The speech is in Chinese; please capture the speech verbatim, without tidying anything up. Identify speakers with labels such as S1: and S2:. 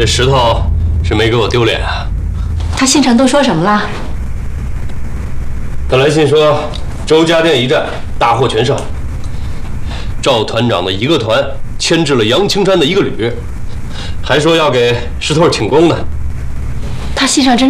S1: 这石头是没给我丢脸啊！
S2: 他信上都说什么了？
S1: 他来信说，周家店一战大获全胜，赵团长的一个团牵制了杨青山的一个旅，还说要给石头请功呢。
S2: 他信上真。